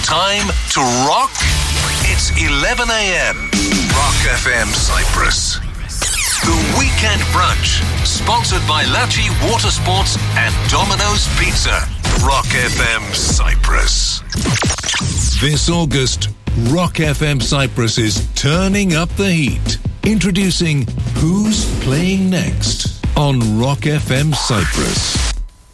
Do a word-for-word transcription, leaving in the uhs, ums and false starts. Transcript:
Time to rock. It's eleven a.m. Rock F M Cyprus. The Weekend Brunch, sponsored by Lachi Watersports and Domino's Pizza. Rock F M Cyprus. This August, Rock F M Cyprus is turning up the heat. Introducing Who's Playing Next on Rock F M Cyprus.